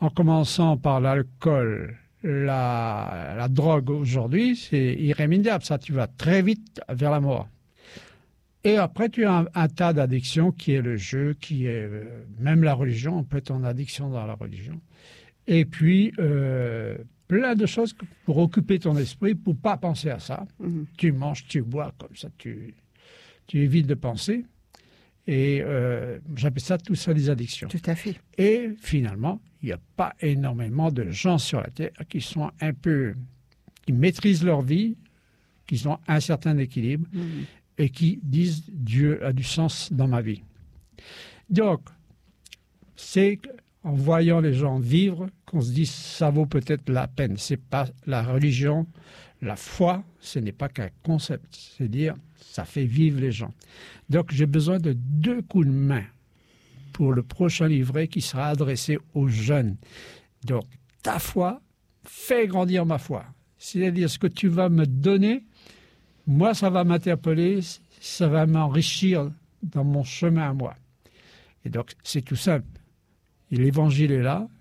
en commençant par l'alcool, la drogue aujourd'hui, c'est irrémédiable. Ça, tu vas très vite vers la mort. Et après, tu as un tas d'addictions qui est le jeu, qui est même la religion. On peut être en addiction dans la religion. Et puis, plein de choses pour occuper ton esprit, pour ne pas penser à ça. Tu manges, tu bois, comme ça, tu évites de penser. Et j'appelle ça tout ça des addictions. Tout à fait. Et finalement, il n'y a pas énormément de gens sur la Terre qui maîtrisent leur vie, qui ont un certain équilibre et qui disent Dieu a du sens dans ma vie. Donc, c'est en voyant les gens vivre qu'on se dit ça vaut peut-être la peine. C'est pas la religion, la foi, ce n'est pas qu'un concept. C'est dire ça fait vivre les gens. Donc, j'ai besoin de 2 coups de main pour le prochain livret qui sera adressé aux jeunes. Donc, ta foi fait grandir ma foi. C'est-à-dire, ce que tu vas me donner, moi, ça va m'interpeller, ça va m'enrichir dans mon chemin à moi. Et donc, c'est tout simple. Et l'Évangile est là.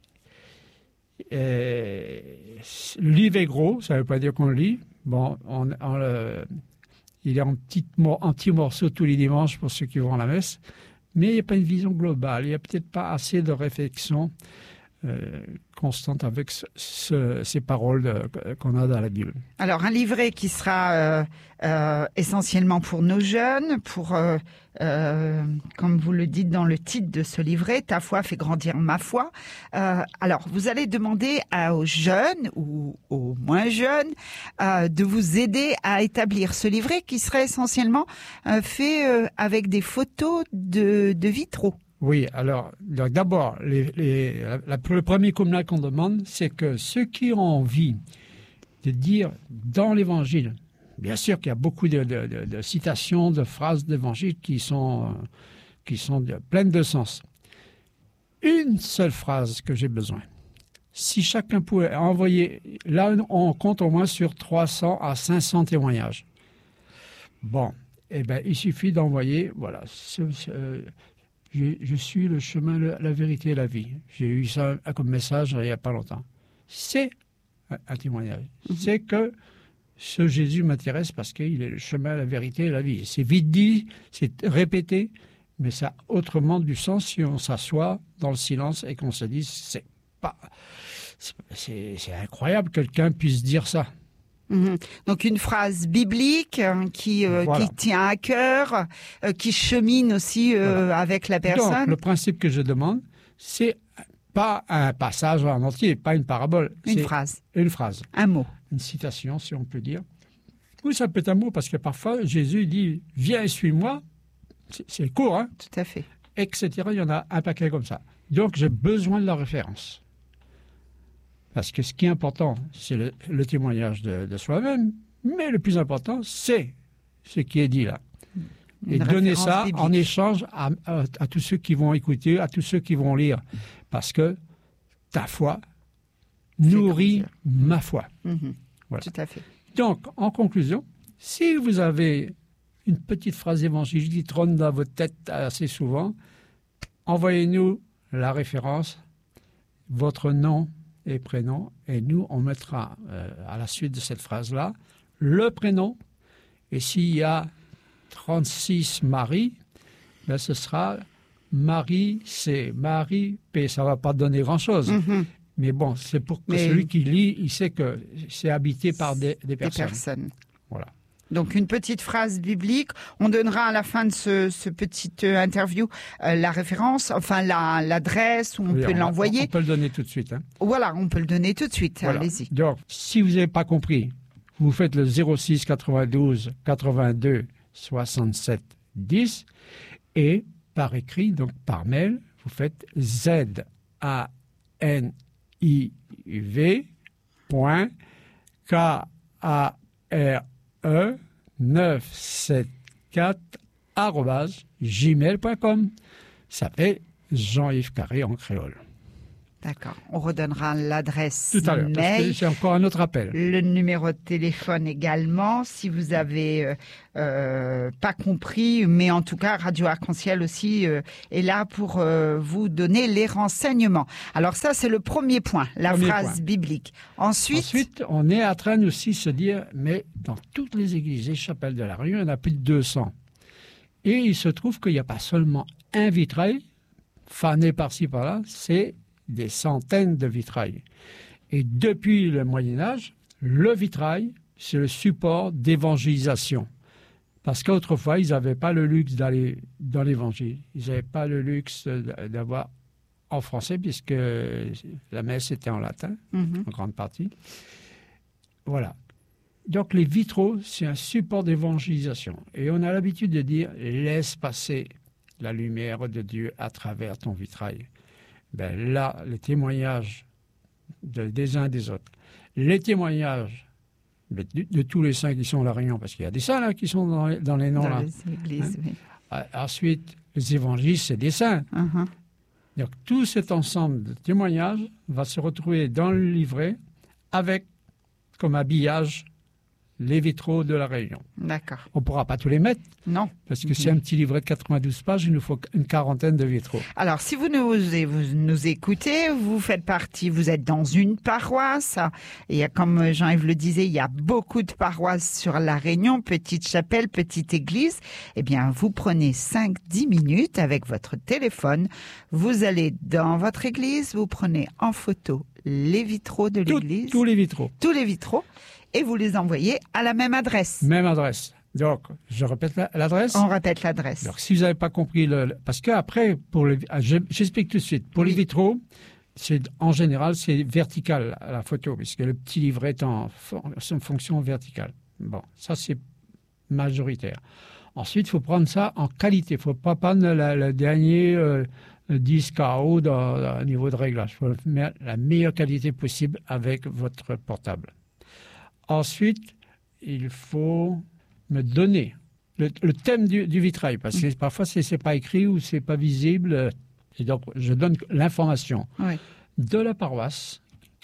Et le livre est gros, ça ne veut pas dire qu'on le lit. Bon, il est en petits morceaux tous les dimanches pour ceux qui vont à la messe. Mais il n'y a pas une vision globale. Il n'y a peut-être pas assez de réflexion constante avec ces paroles qu'on a dans la Bible. Alors, un livret qui sera essentiellement pour nos jeunes, comme vous le dites dans le titre de ce livret, « Ta foi fait grandir ma foi ». Alors, vous allez demander aux jeunes ou aux moins jeunes de vous aider à établir ce livret qui serait essentiellement fait avec des photos de vitraux. Oui, alors d'abord, le premier commun qu'on demande, c'est que ceux qui ont envie de dire dans l'Évangile, bien sûr qu'il y a beaucoup de citations, de phrases d'Évangile qui sont pleines de sens. Une seule phrase que j'ai besoin. Si chacun pouvait envoyer, là on compte au moins sur 300 à 500 témoignages. Bon, eh bien il suffit d'envoyer, voilà, je suis le chemin, la vérité et la vie. J'ai eu ça comme message il n'y a pas longtemps. C'est un témoignage. C'est que ce Jésus m'intéresse parce qu'il est le chemin, la vérité et la vie. C'est vite dit, c'est répété, mais ça a autrement du sens si on s'assoit dans le silence et qu'on se dit c'est incroyable que quelqu'un puisse dire ça. Donc une phrase biblique qui voilà. tient à cœur, qui chemine aussi voilà. Avec la personne. Donc le principe que je demande, c'est pas un passage en entier, pas une parabole. Une phrase. Une phrase. Un mot. Une citation, si on peut dire. Ou ça peut être un mot, parce que parfois Jésus dit « Viens et suis-moi ». C'est court, hein. Tout à fait. Etc. Il y en a un paquet comme ça. Donc j'ai besoin de la référence. Parce que ce qui est important, c'est le témoignage de soi-même, mais le plus important, c'est ce qui est dit là. Et donner ça biblique. En échange à tous ceux qui vont écouter, à tous ceux qui vont lire. Parce que ta foi nourrit ma foi. Voilà. Tout à fait. Donc, en conclusion, si vous avez une petite phrase évangélique qui trône dans votre tête assez souvent, envoyez-nous la référence, votre nom et prénom, et nous, on mettra à la suite de cette phrase-là le prénom, et s'il y a 36 Marie, ben ce sera Marie C, Marie P. Ça ne va pas donner grand-chose, mais bon, c'est pour que celui qui lit, il sait que c'est habité par des personnes. Voilà. Donc une petite phrase biblique. On donnera à la fin de ce petit interview la référence, enfin l'adresse où on peut l'envoyer. On peut le donner tout de suite. Hein. Voilà, on peut le donner tout de suite. Voilà. Allez-y. Donc, si vous n'avez pas compris, vous faites le 06 92 82 67 10 et par écrit, donc par mail, vous faites ZANIV.KARE974@gmail.com. Ça fait Jean-Yves Carré en créole. D'accord. On redonnera l'adresse Tout à l'heure, parce que mail. c'est encore un autre appel. Le numéro de téléphone également, si vous avez pas compris, mais en tout cas, Radio Arc-en-Ciel aussi est là pour vous donner les renseignements. Alors ça, c'est le premier point, la phrase biblique. Ensuite, on est en train aussi de se dire, mais dans toutes les églises et chapelles de la Réunion, il y en a plus de 200. Et il se trouve qu'il n'y a pas seulement un vitrail, fané par-ci par-là, c'est des centaines de vitrails. Et depuis le Moyen-Âge, le vitrail, c'est le support d'évangélisation. Parce qu'autrefois, ils n'avaient pas le luxe d'aller dans l'Évangile. Ils n'avaient pas le luxe d'avoir en français, puisque la messe était en latin, en grande partie. Voilà. Donc les vitraux, c'est un support d'évangélisation. Et on a l'habitude de dire « laisse passer la lumière de Dieu à travers ton vitrail ». Ben là, les témoignages des uns et des autres, les témoignages de tous les saints qui sont à La Réunion, parce qu'il y a des saints là qui sont dans les noms. Dans là. les églises, oui. Ensuite, les évangiles, c'est des saints. Donc tout cet ensemble de témoignages va se retrouver dans le livret avec comme habillage les vitraux de La Réunion. D'accord. On ne pourra pas tous les mettre. Non. Parce que c'est un petit livret de 92 pages, il nous faut une quarantaine de vitraux. Alors, si vous nous écoutez, vous faites partie, vous êtes dans une paroisse. Et comme Jean-Yves le disait, il y a beaucoup de paroisses sur La Réunion, petite chapelle, petite église. Eh bien, vous prenez 5-10 minutes avec votre téléphone. Vous allez dans votre église, vous prenez en photo les vitraux de l'église. Tous les vitraux. Tous les vitraux. Et vous les envoyez à la même adresse. Même adresse. Donc, je répète l'adresse. On répète l'adresse. Donc, si vous n'avez pas compris, parce qu'après, j'explique tout de suite. Pour les vitraux, en général, c'est vertical la photo, puisque le petit livret est en fonction verticale. Bon, ça, c'est majoritaire. Ensuite, il faut prendre ça en qualité. Il ne faut pas prendre le dernier 10 KO au niveau de réglage. Il faut mettre la meilleure qualité possible avec votre portable. Ensuite, il faut me donner le thème du vitrail, parce que parfois, ce n'est pas écrit ou ce n'est pas visible. Et donc, je donne l'information de la paroisse,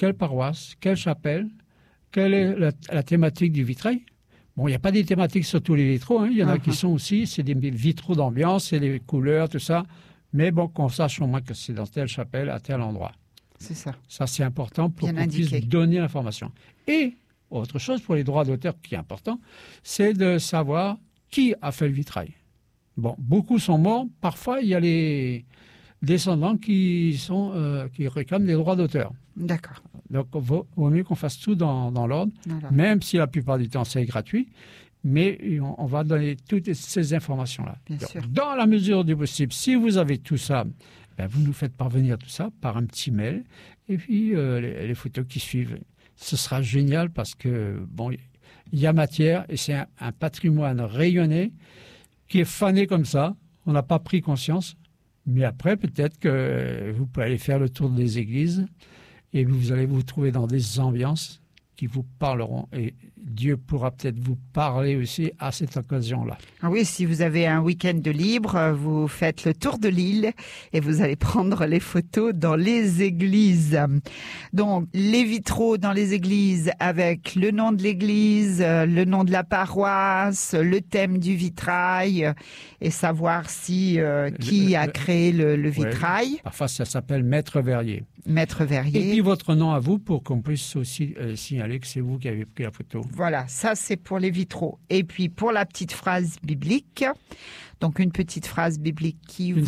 quelle chapelle, quelle est la thématique du vitrail. Bon, il n'y a pas des thématiques sur tous les vitraux. Il y en a qui sont aussi, c'est des vitraux d'ambiance, c'est les couleurs, tout ça. Mais bon, qu'on sache au moins que c'est dans telle chapelle, à tel endroit. C'est ça. Ça, c'est important pour qu'on puisse donner l'information. Et autre chose pour les droits d'auteur qui est important, c'est de savoir qui a fait le vitrail. Bon, beaucoup sont morts. Parfois, il y a les descendants qui réclament des droits d'auteur. D'accord. Donc, il vaut mieux qu'on fasse tout dans l'ordre, même si la plupart du temps, c'est gratuit. Mais on va donner toutes ces informations-là. Bien sûr. Dans la mesure du possible, si vous avez tout ça, vous nous faites parvenir tout ça par un petit mail. Et puis, les photos qui suivent. Ce sera génial parce que, bon, il y a matière et c'est un patrimoine rayonné qui est fané comme ça. On n'a pas pris conscience. Mais après, peut-être que vous pouvez aller faire le tour des églises et vous allez vous trouver dans des ambiances qui vous parleront. Et Dieu pourra peut-être vous parler aussi à cette occasion-là. Ah oui, si vous avez un week-end de libre, vous faites le tour de l'île et vous allez prendre les photos dans les églises. Donc, les vitraux dans les églises avec le nom de l'église, le nom de la paroisse, le thème du vitrail et savoir si qui a créé le vitrail. Ouais, parfois, ça s'appelle Maître Verrier. Maître Verrier. Et puis votre nom à vous pour qu'on puisse aussi signaler que c'est vous qui avez pris la photo. Voilà, ça c'est pour les vitraux. Et puis pour la petite phrase biblique, donc une petite phrase biblique une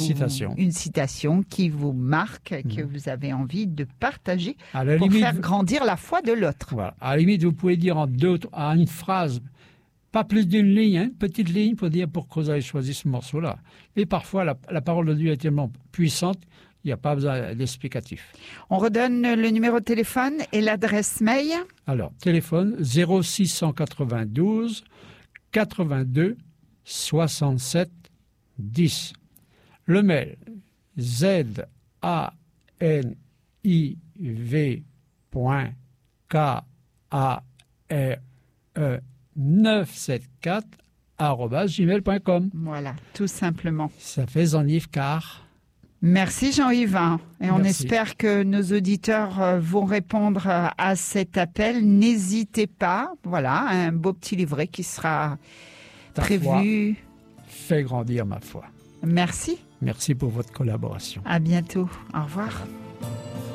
citation qui vous marque, que vous avez envie de partager pour faire grandir la foi de l'autre. Voilà. À la limite, vous pouvez dire en une phrase, pas plus d'une ligne, une petite ligne pour dire pourquoi vous avez choisi ce morceau-là. Et parfois, la parole de Dieu est tellement puissante, il n'y a pas besoin d'explicatif. On redonne le numéro de téléphone et l'adresse mail. Alors, téléphone 0692 82 67 10. Le mail zanive.kare974@gmail.com. Voilà, tout simplement. Ça fait Jean-Yves Car. Merci Jean-Yves. Et on Merci. espère que nos auditeurs vont répondre à cet appel. N'hésitez pas. Voilà, un beau petit livret qui sera Ta prévu. foi fait grandir ma foi. Merci. Merci pour votre collaboration. À bientôt. Au revoir.